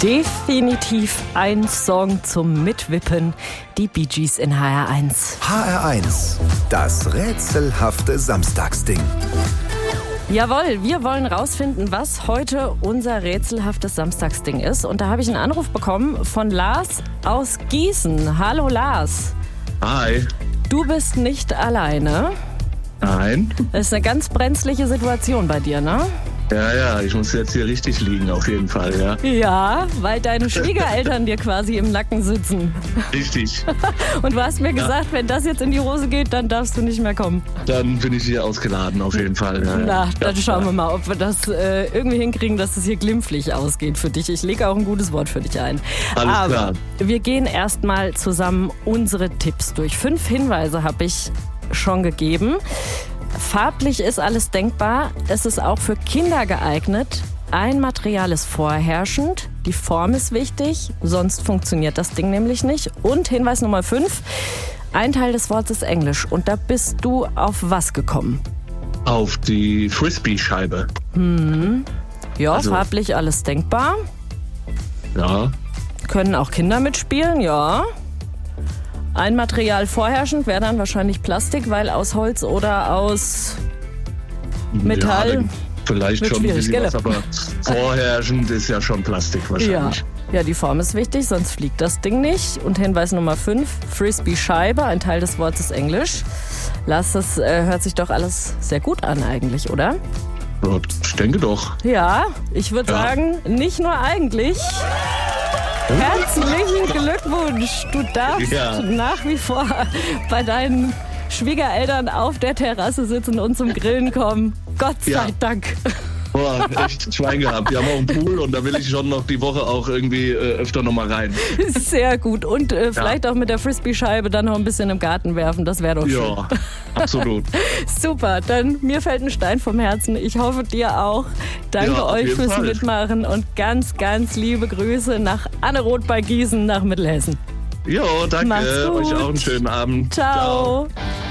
Definitiv ein Song zum Mitwippen. Die Bee Gees in HR1. HR1, das rätselhafte Samstagsding. Jawohl, wir wollen rausfinden, was heute unser rätselhaftes Samstagsding ist. Und da habe ich einen Anruf bekommen von Lars aus Gießen. Hallo Lars. Hi. Du bist nicht alleine. Nein. Das ist eine ganz brenzliche Situation bei dir, ne? Ja, ich muss jetzt hier richtig liegen, auf jeden Fall, ja. Ja, weil deine Schwiegereltern dir quasi im Nacken sitzen. Richtig. Und du hast mir gesagt, wenn das jetzt in die Hose geht, dann darfst du nicht mehr kommen. Dann bin ich hier ausgeladen, auf jeden Fall. Ja, Na, dann schauen wir mal, ob wir das irgendwie hinkriegen, dass es hier glimpflich ausgeht für dich. Ich lege auch ein gutes Wort für dich ein. Alles klar. Wir gehen erstmal zusammen unsere Tipps durch. 5 Hinweise habe ich schon gegeben. Farblich ist alles denkbar. Es ist auch für Kinder geeignet. Ein Material ist vorherrschend. Die Form ist wichtig, sonst funktioniert das Ding nämlich nicht. Und Hinweis Nummer 5, ein Teil des Wortes ist Englisch. Und da bist du auf was gekommen? Auf die Frisbee-Scheibe. Ja, Also- farblich alles denkbar. Ja. Können auch Kinder mitspielen, ja. Ein Material vorherrschend wäre dann wahrscheinlich Plastik, weil aus Holz oder aus Metall. Ja, vielleicht Wird schon ein schwierig, bisschen gell? was, aber vorherrschend ist ja schon Plastik wahrscheinlich. Ja, die Form ist wichtig, sonst fliegt das Ding nicht. Und Hinweis Nummer 5, Frisbee-Scheibe, ein Teil des Wortes ist Englisch. Lars, das hört sich doch alles sehr gut an eigentlich, oder? Ja, ich denke doch. Ja, ich würde sagen, nicht nur eigentlich. Herzlichen Glückwunsch! Du darfst nach wie vor bei deinen Schwiegereltern auf der Terrasse sitzen und zum Grillen kommen. Gott sei Dank. Boah, echt Schwein gehabt. Die haben auch einen Pool und da will ich schon noch die Woche auch irgendwie öfter noch mal rein. Sehr gut. Und vielleicht auch mit der Frisbee-Scheibe dann noch ein bisschen im Garten werfen. Das wäre doch schön. Ja, absolut. Super, dann mir fällt ein Stein vom Herzen. Ich hoffe dir auch. Danke Ja, auf euch jeden fürs Fall. Mitmachen und ganz, ganz liebe Grüße nach Anneroth bei Gießen nach Mittelhessen. Jo, danke. Mach's gut. Euch auch einen schönen Abend. Ciao. Ciao.